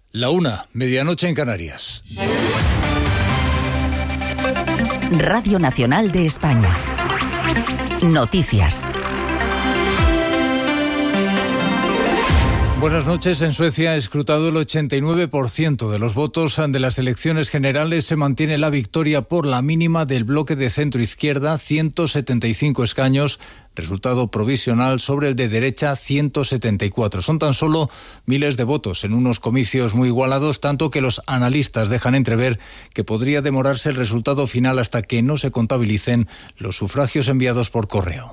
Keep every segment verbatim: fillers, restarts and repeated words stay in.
La una, medianoche en Canarias. Radio Nacional de España. Noticias. Buenas noches. En Suecia, escrutado el ochenta y nueve por ciento de los votos de las elecciones generales, se mantiene la victoria por la mínima del bloque de centro-izquierda, ciento setenta y cinco escaños, resultado provisional sobre el de derecha, ciento setenta y cuatro. Son tan solo miles de votos en unos comicios muy igualados, tanto que los analistas dejan entrever que podría demorarse el resultado final hasta que no se contabilicen los sufragios enviados por correo.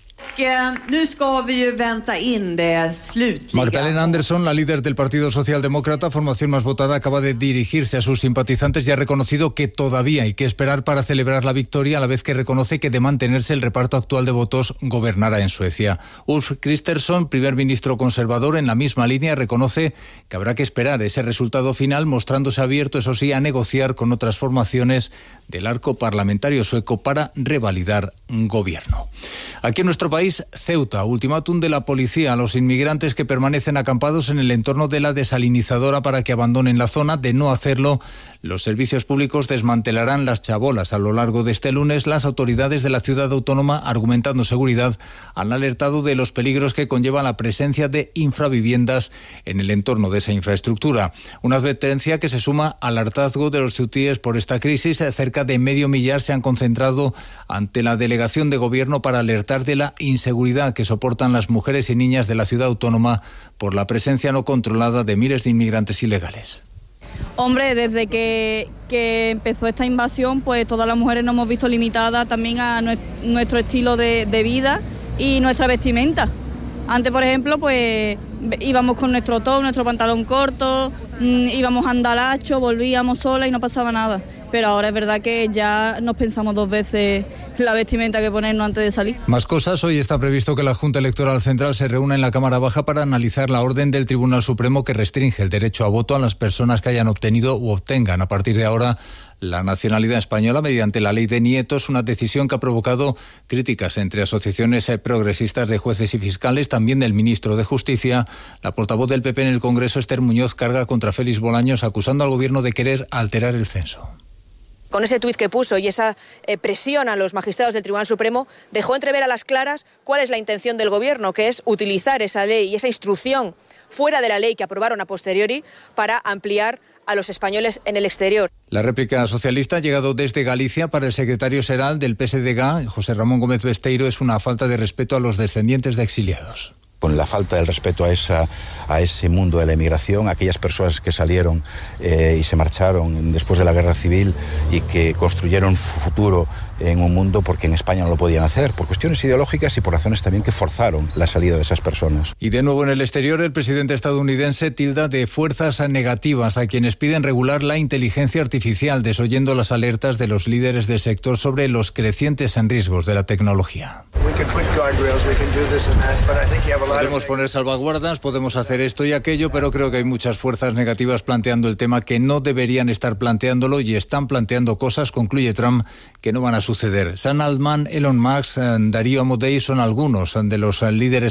Magdalena Andersson, la líder del Partido Socialdemócrata, formación más votada, acaba de dirigirse a sus simpatizantes y ha reconocido que todavía hay que esperar para celebrar la victoria, a la vez que reconoce que de mantenerse el reparto actual de votos gobernará en Suecia. Ulf Kristersson, primer ministro conservador, en la misma línea reconoce que habrá que esperar ese resultado final, mostrándose abierto, eso sí, a negociar con otras formaciones del arco parlamentario sueco para revalidar gobierno. Aquí en nuestro país, Ceuta, ultimátum de la policía a los inmigrantes que permanecen acampados en el entorno de la desalinizadora para que abandonen la zona. De no hacerlo, los servicios públicos desmantelarán las chabolas. A lo largo de este lunes, las autoridades de la ciudad autónoma, argumentando seguridad, han alertado de los peligros que conlleva la presencia de infraviviendas en el entorno de esa infraestructura. Una advertencia que se suma al hartazgo de los ceutíes por esta crisis. Cerca de medio millar se han concentrado ante la delegación de gobierno para alertar de la inseguridad que soportan las mujeres y niñas de la ciudad autónoma por la presencia no controlada de miles de inmigrantes ilegales. Hombre, desde que, que empezó esta invasión, pues todas las mujeres nos hemos visto limitadas también a nuestro estilo de, de vida y nuestra vestimenta. Antes, por ejemplo, pues íbamos con nuestro top, nuestro pantalón corto, mmm, íbamos a andalacho, volvíamos sola y no pasaba nada. Pero ahora es verdad que ya nos pensamos dos veces la vestimenta que ponernos antes de salir. Más cosas. Hoy está previsto que la Junta Electoral Central se reúna en la Cámara Baja para analizar la orden del Tribunal Supremo que restringe el derecho a voto a las personas que hayan obtenido u obtengan a partir de ahora la nacionalidad española mediante la ley de nietos, una decisión que ha provocado críticas entre asociaciones progresistas de jueces y fiscales, también del ministro de Justicia. La portavoz del P P en el Congreso, Esther Muñoz, carga contra Félix Bolaños acusando al gobierno de querer alterar el censo. Con ese tuit que puso y esa eh, presión a los magistrados del Tribunal Supremo, dejó entrever a las claras cuál es la intención del Gobierno, que es utilizar esa ley y esa instrucción fuera de la ley que aprobaron a posteriori para ampliar a los españoles en el exterior. La réplica socialista ha llegado desde Galicia. Para el secretario xeral del P S D G, José Ramón Gómez Besteiro, es una falta de respeto a los descendientes de exiliados. Con la falta del respeto a, esa, a ese mundo de la emigración, aquellas personas que salieron eh, y se marcharon después de la guerra civil y que construyeron su futuro en un mundo porque en España no lo podían hacer, por cuestiones ideológicas y por razones también que forzaron la salida de esas personas. Y de nuevo en el exterior, el presidente estadounidense tilda de fuerzas negativas a quienes piden regular la inteligencia artificial, desoyendo las alertas de los líderes del sector sobre los crecientes riesgos de la tecnología. Podemos poner salvaguardas, podemos hacer esto y aquello, pero creo que hay muchas fuerzas negativas planteando el tema que no deberían estar planteándolo y están planteando cosas, concluye Trump, que no van a suceder. Sam Altman, Elon Musk, Darío Amodei son algunos de los líderes